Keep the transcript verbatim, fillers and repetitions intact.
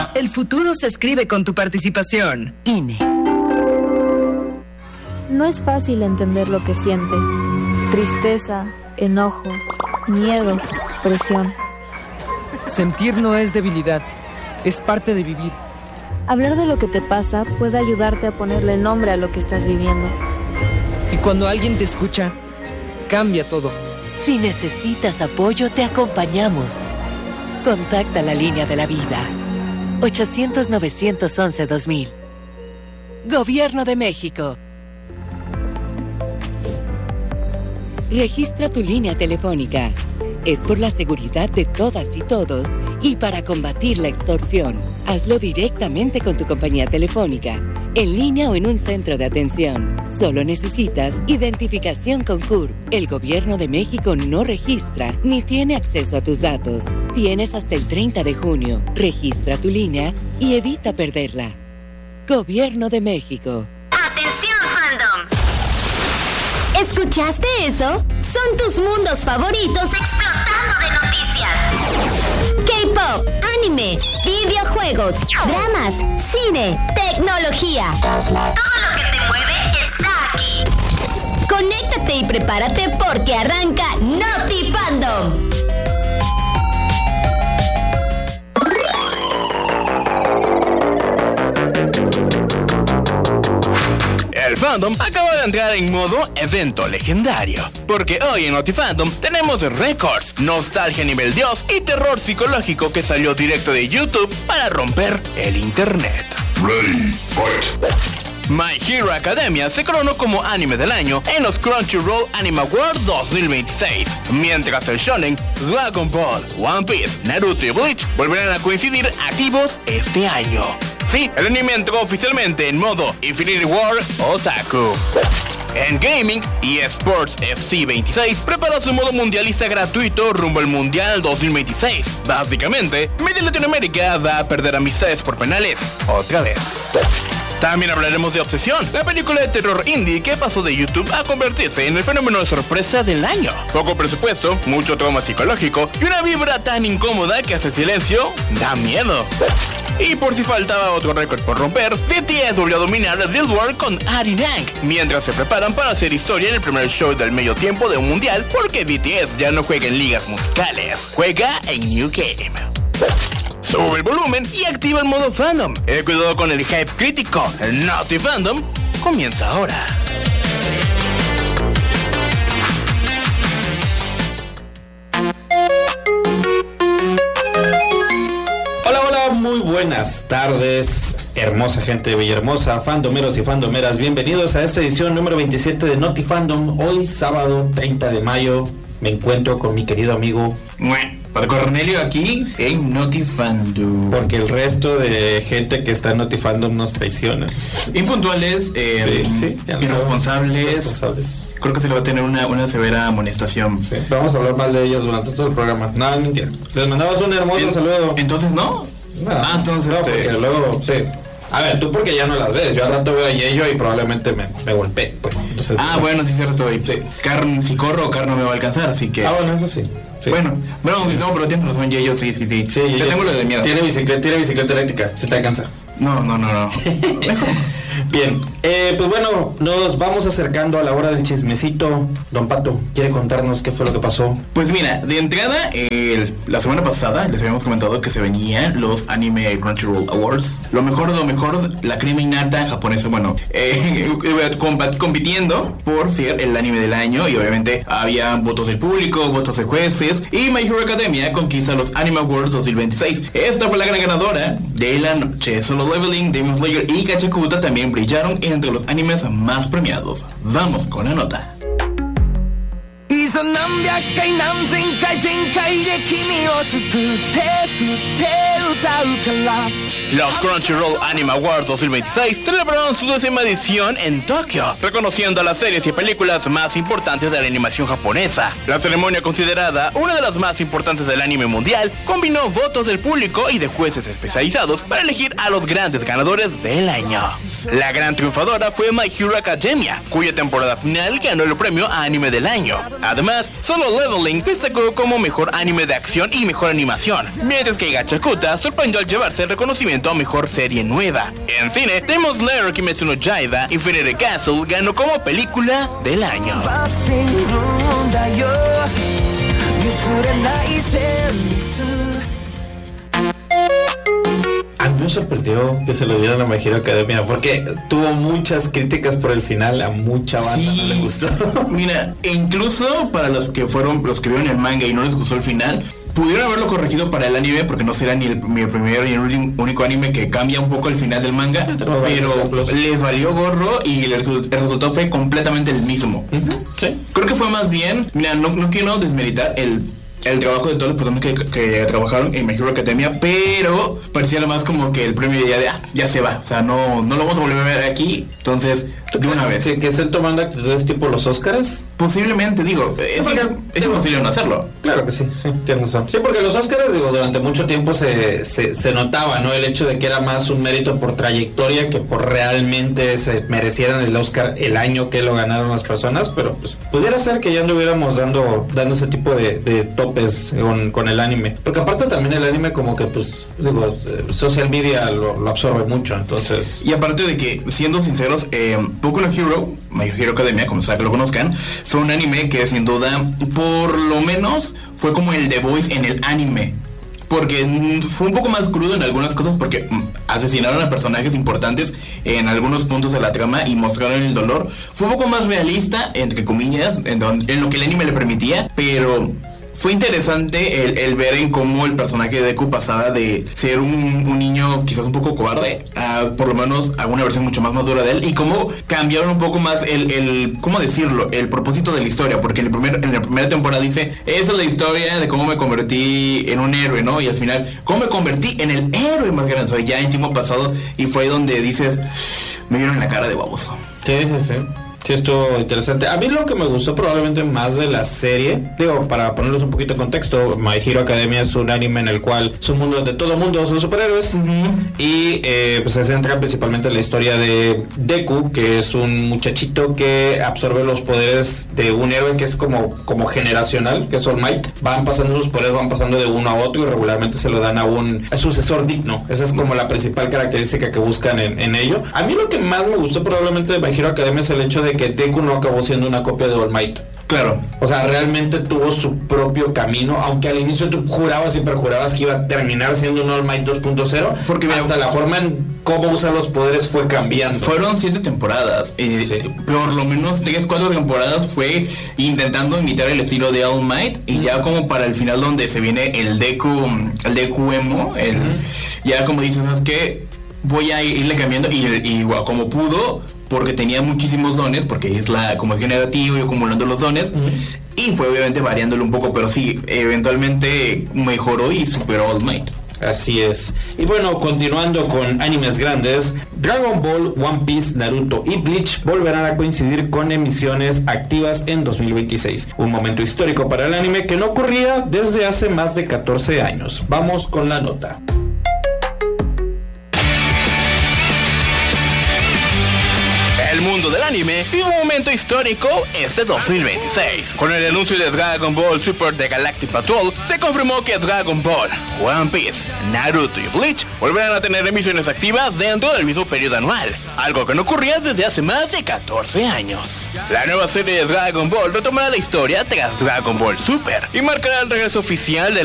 El futuro se escribe con tu participación. I N E. No es fácil entender lo que sientes. Tristeza, enojo, miedo, presión. Sentir no es debilidad, es parte de vivir. Hablar de lo que te pasa puede ayudarte a ponerle nombre a lo que estás viviendo. Y cuando alguien te escucha, cambia todo. Si necesitas apoyo, te acompañamos. Contacta la línea de la vida. ochocientos, novecientos once, dos mil. Gobierno de México. Registra tu línea telefónica. Es por la seguridad de todas y todos y para combatir la extorsión. Hazlo directamente con tu compañía telefónica, en línea o en un centro de atención. Solo necesitas identificación con C U R P. El Gobierno de México no registra ni tiene acceso a tus datos. Tienes hasta el treinta de junio. Registra tu línea y evita perderla. Gobierno de México. ¡Atención, fandom! ¿Escuchaste eso? Son tus mundos favoritos explotando de noticias. K-pop, anime, videojuegos, dramas, cine, tecnología. Todo lo que te mueve está aquí. Conéctate y prepárate porque arranca NotiFandom. El fandom acaba de entrar en modo evento legendario, porque hoy en NotiFandom tenemos récords, nostalgia a nivel dios y terror psicológico que salió directo de YouTube para romper el internet. Ready, fight. My Hero Academia se coronó como anime del año en los Crunchyroll Anime Awards dos mil veintiséis, mientras el shonen, Dragon Ball, One Piece, Naruto y Bleach volverán a coincidir activos este año. Sí, el anime entró oficialmente en modo Infinity War Otaku. En gaming, eSports F C veintiséis preparó su modo mundialista gratuito rumbo al Mundial dos mil veintiséis. Básicamente, media Latinoamérica va a perder amistades por penales otra vez. También hablaremos de Obsesión, la película de terror indie que pasó de YouTube a convertirse en el fenómeno de sorpresa del año. Poco presupuesto, mucho trauma psicológico y una vibra tan incómoda que hace silencio da miedo. Y por si faltaba otro récord por romper, B T S volvió a dominar el Billboard con Arirang, mientras se preparan para hacer historia en el primer show del medio tiempo de un mundial, porque B T S ya no juega en ligas musicales, juega en New Game. Sube el volumen y activa el modo fandom. El cuidado con el hype crítico. El NotiFandom comienza ahora. Hola, hola, muy buenas tardes, hermosa gente de Villahermosa, fandomeros y fandomeras. Bienvenidos a esta edición número veintisiete de NotiFandom. Hoy, sábado treinta de mayo, me encuentro con mi querido amigo Pato Cornelio aquí en NotiFandom. Porque el resto de gente que está en NotiFandom nos traiciona. Impuntuales, eh, sí, sí, irresponsables. irresponsables. Creo que se le va a tener una, una severa amonestación. Sí, vamos a hablar mal de ellos durante todo el programa. No, mentira. Les mandamos un hermoso ¿En, saludo. Entonces, ¿no? Nada. Ah, entonces. No, este... porque luego, sí. A ver, tú porque ya no las ves. Yo al rato veo a Yeyo y probablemente me, me golpee, pues. Entonces, ah, pues, bueno, sí es cierto. Y, pues, sí. Carne, si corro, Car no me va a alcanzar, así que. Ah, bueno, eso sí. Sí. Bueno, bueno, no, pero tienes razón, Yeyo, sí, sí, sí. Sí, Yo tengo lo de miedo. Tiene bicicleta, tiene bicicleta eléctrica, se te alcanza. No, no, no, no. Bien, eh, pues bueno, nos vamos acercando a la hora del chismecito. Don Pato, ¿quiere contarnos qué fue lo que pasó? Pues mira, de entrada, eh, la semana pasada les habíamos comentado que se venían los Anime Crunchyroll Awards. Lo mejor de lo mejor, la crema innata japonesa, bueno, eh, comp- compitiendo por ser el anime del año. Y obviamente había votos del público, votos de jueces. Y My Hero Academia conquista los Anime Awards dos mil veintiséis. Esta fue la gran ganadora de la noche. Solo Leveling, Demon Slayer y Gachakuta también brillaron entre los animes más premiados. Vamos con la nota. Los Crunchyroll Anime Awards dos mil veintiséis celebraron su décima edición en Tokio, reconociendo a las series y películas más importantes de la animación japonesa. La ceremonia, considerada una de las más importantes del anime mundial, combinó votos del público y de jueces especializados para elegir a los grandes ganadores del año. La gran triunfadora fue My Hero Academia, cuya temporada final ganó el premio a anime del año. Además, Solo Leveling destacó como mejor anime de acción y mejor animación, mientras que Gachakuta sorprendió al llevarse el reconocimiento a mejor serie nueva. En cine, Demon Slayer Kimetsu no Yaiba Infinite Castle ganó como película del año. A mí me sorprendió que se lo dieran a My Hero Academia porque tuvo muchas críticas por el final, a mucha banda sí, no le gustó. Mira, e incluso para los que fueron, los que vieron el manga y no les gustó el final, pudieron haberlo corregido para el anime porque no será ni el, ni el primero ni el único anime que cambia un poco el final del manga, pero les valió gorro y el, el resultado fue completamente el mismo. Uh-huh. Sí. Creo que fue más bien, mira, no, no quiero desmeritar el el trabajo de todas las personas que, que trabajaron en My Hero Academia, pero parecía más como que el premio ya de, ah, ya se va, o sea, no, no lo vamos a volver a ver aquí, entonces, de una vez. ¿Que, que estén tomando actitudes tipo los Oscars? Posiblemente, digo, es, porque, es digo, imposible no hacerlo. Claro que sí, sí, tienes razón. Sí, porque los Oscars, digo, durante mucho tiempo se, se, se notaba, ¿no? El hecho de que era más un mérito por trayectoria que por realmente se merecieran el Oscar el año que lo ganaron las personas, pero pues pudiera ser que ya anduviéramos dando, dando ese tipo de, de top Con, con el anime, porque aparte también el anime como que pues digo, social media lo, lo absorbe mucho, entonces, y aparte de que siendo sinceros, eh, Boku no Hero, My Hero Academia, como sea que lo conozcan, fue un anime que sin duda por lo menos fue como el The Voice en el anime, porque fue un poco más crudo en algunas cosas porque asesinaron a personajes importantes en algunos puntos de la trama y mostraron el dolor. Fue un poco más realista, entre comillas, en, donde, en lo que el anime le permitía, pero fue interesante el, el ver en cómo el personaje de Deku pasaba de ser un, un niño quizás un poco cobarde a por lo menos alguna versión mucho más madura de él, y cómo cambiaron un poco más el, el ¿cómo decirlo? El propósito de la historia, porque en, el primer, en la primera temporada dice, esa es la historia de cómo me convertí en un héroe, ¿no? Y al final, ¿cómo me convertí en el héroe más grande? O sea, ya en tiempo pasado, y fue donde dices, me vieron en la cara de baboso. Sí, sí, sí. Sí, estuvo interesante. A mí lo que me gustó probablemente más de la serie, digo, para ponerlos un poquito en contexto, My Hero Academia es un anime en el cual es un mundo donde todo el mundo son superhéroes, uh-huh. y eh, pues se centra principalmente en la historia de Deku, que es un muchachito que absorbe los poderes de un héroe que es como, como generacional, que es All Might. Van pasando sus poderes, van pasando de uno a otro y regularmente se lo dan a un a sucesor digno. Esa es como la principal característica que buscan en, en ello. A mí lo que más me gustó probablemente de My Hero Academia es el hecho de que Deku no acabó siendo una copia de All Might. Claro. O sea, realmente tuvo su propio camino, aunque al inicio tú jurabas y perjurabas que iba a terminar siendo un All Might dos punto cero, porque hasta mira, la forma en cómo usar los poderes fue cambiando. Fueron siete temporadas, eh, sí. por lo menos tres, cuatro temporadas fue intentando imitar el estilo de All Might, y mm. ya como para el final donde se viene el Deku, el Deku emo, el, mm. ya como dices, ¿sabes qué? Voy a irle cambiando, y, y wow, como pudo, porque tenía muchísimos dones, porque es la como es generativo y acumulando los dones, uh-huh. y fue obviamente variándolo un poco, pero sí, eventualmente mejoró y superó All Might. Así es. Y bueno, continuando con animes grandes, Dragon Ball, One Piece, Naruto y Bleach volverán a coincidir con emisiones activas en dos mil veintiséis. Un momento histórico para el anime que no ocurría desde hace más de catorce años. Vamos con la nota. El mundo del anime vive un momento histórico este dos mil veintiséis. Con el anuncio de Dragon Ball Super de Galactic Patrol, se confirmó que Dragon Ball, One Piece, Naruto y Bleach volverán a tener emisiones activas dentro del mismo periodo anual, algo que no ocurría desde hace más de catorce años. La nueva serie de Dragon Ball retomará la historia tras Dragon Ball Super y marcará el regreso oficial del